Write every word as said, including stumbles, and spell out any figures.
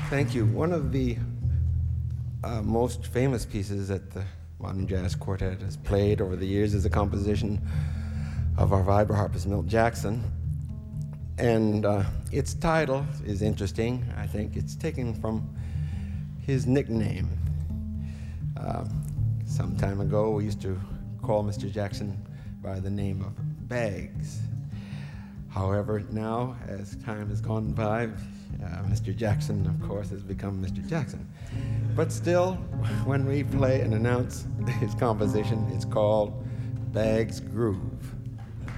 Thank you. One of the uh, most famous pieces that the Modern Jazz Quartet has played over the years is a composition of our vibroharpist Milt Jackson. And uh, its title is interesting. I think it's taken from his nickname. Uh, some time ago, we used to call Mister Jackson by the name of Bags. However, now, as time has gone by, uh, Mister Jackson, of course, has become Mister Jackson. But still, when we play and announce his composition, it's called Bags Groove.